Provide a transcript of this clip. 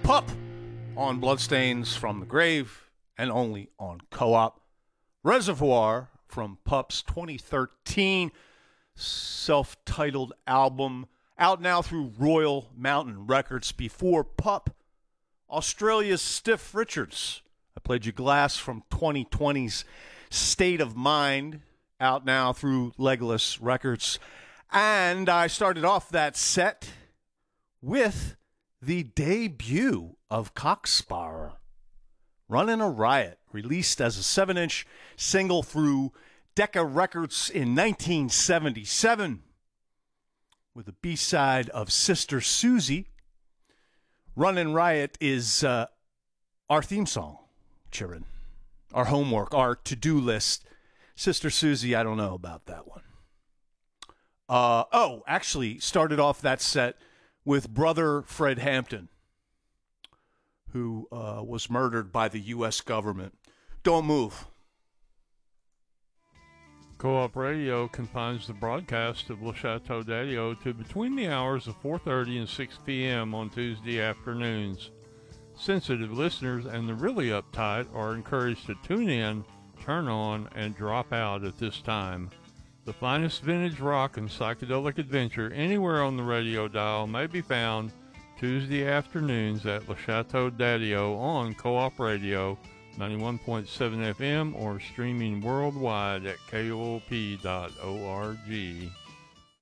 Pup on Bloodstains from the Grave and only on Co-op. Reservoir from Pup's 2013 self-titled album, out now through Royal Mountain Records. Before Pup, Australia's Stiff Richards. I played you Glass from 2020's State of Mind, out now through Legolas Records. And I started off that set with the debut of Cocksparrer, Runnin' a Riot, released as a 7-inch single through Decca Records in 1977, with a B-side of Sister Susie. Runnin' Riot is our theme song, Chirin, our homework, our to-do list. Sister Susie, I don't know about that one. Actually started off that set with Brother Fred Hampton, who was murdered by the U.S. government. Don't move. Co-op Radio confines the broadcast of Le Chateau d'Adio to between the hours of 4:30 and 6 p.m. on Tuesday afternoons. Sensitive listeners and the really uptight are encouraged to tune in, turn on, and drop out at this time. The finest vintage rock and psychedelic adventure anywhere on the radio dial may be found Tuesday afternoons at Le Chateau d'Adio on Co-op Radio 91.7 FM or streaming worldwide at koop.org.